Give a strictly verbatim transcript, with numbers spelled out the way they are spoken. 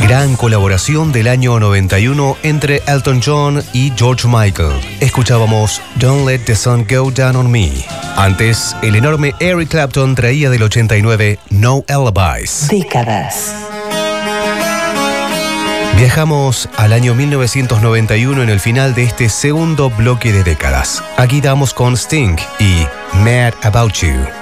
Gran colaboración del año noventa y uno entre Elton John y George Michael. Escuchábamos Don't Let the Sun Go Down on Me. Antes, el enorme Eric Clapton traía del ochenta y nueve No Alibis. Décadas. Viajamos al año mil novecientos noventa y uno en el final de este segundo bloque de décadas. Aquí damos con Sting y Mad About You.